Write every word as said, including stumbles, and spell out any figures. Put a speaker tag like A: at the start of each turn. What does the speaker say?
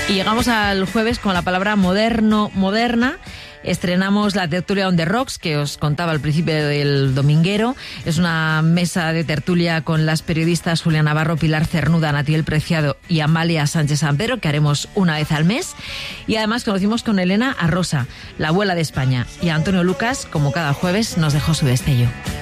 A: Y llegamos al jueves con la palabra moderno, moderna. Estrenamos la tertulia On The Rocks, que os contaba al principio del dominguero. Es una mesa de tertulia con las periodistas Julia Navarro, Pilar Cernuda, Natiel Preciado y Amalia Sánchez San Pedro, que haremos una vez al mes. Y además conocimos con Elena Arrosa, la abuela de España. Y Antonio Lucas, como cada jueves, nos dejó su destello.